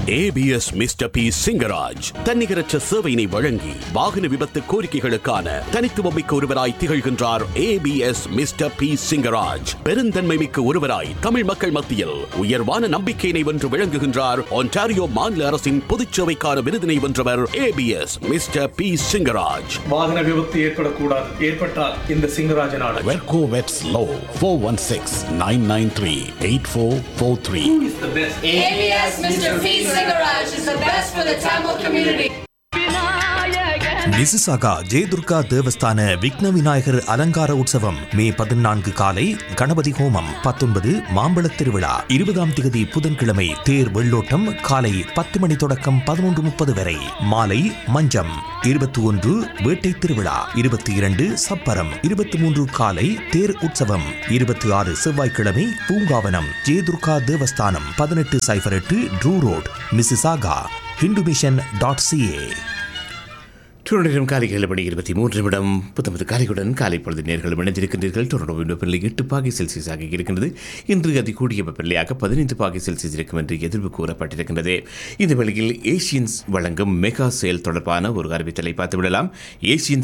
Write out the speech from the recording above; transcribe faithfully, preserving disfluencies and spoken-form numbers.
ABS mister B Singaraj தன்னிகரற்ற சேவையினை வழங்கி வாகன விபத்து கோரிக்கைகளுக்கான தனித்துவமிக்க ஒருவராய் திகழ்கின்றார். ஏபிஎஸ் மிஸ்டர் பி சிங்கராஜ் பெருந்தன்மை மிக்க ஒருவராய் தமிழ் மக்கள் மத்தியில் உயர்வான நம்பிக்கையினை வென்று விளங்குகின்றார். ஒன்டாரியோ மாநில அரசின் பொதுச்சேவைக்கான விருதினை வென்றவர் ஏபிஎஸ் மிஸ்டர் பி சிங்கராஜ். வாகன விபத்து ஏற்படக்கூடாது, ஏற்பட்டால் இந்த சிங்கராஜனான வெர்கோ வெட்ஸ் low four one six nine nine three eight four four three. A B S Mister P Singaraj is the best for the Tamil community. Mississauga Jayadurga தேவஸ்தான விக்ன விநாயகர் அலங்கார உற்சவம் மே பதினான்கு காலை கணபதி ஹோமம், பத்தொன்பது மாம்பழத் திருவிழா, இருபதாம் திகதி புதன்கிழமை தேர் வெள்ளோட்டம் காலை பத்து மணி தொடக்கம் பதினொன்று முப்பது வரை, மாலை மஞ்சம், இருபத்தி ஒன்று வேட்டை திருவிழா, இருபத்தி இரண்டு சப்பரம், இருபத்தி மூன்று காலை தேர் உற்சவம், இருபத்தி ஆறு செவ்வாய்க்கிழமை பூங்காவனம் ஜெயதுர்கா தேவஸ்தானம், பதினெட்டு சைபர் எட்டு true road, Mississauga. Hindu mission dot CA. Toronto காலை ஏழு மணி இருபத்தி மூன்று நிமிடம் புத்தமது காலையுடன் காலை பொழுது நேர்கள் இணைந்திருக்கின்றீர்கள். டொரண்டோ வெப்பநிலை எட்டு பாகை செல்சியஸாக இருக்கின்றது. இன்று அதி கூடிய வெப்பநிலையாக பதினைந்து பாகை செல்சியஸ் இருக்கும் என்று எதிர்வு கூறப்பட்டிருக்கின்றது. இந்த வேளையில் ஏசியன்ஸ் வழங்கும் மெகா சேல் தொடர்பான ஒரு அறிவித்தலை பார்த்துவிடலாம். ஏசியன்ஸ்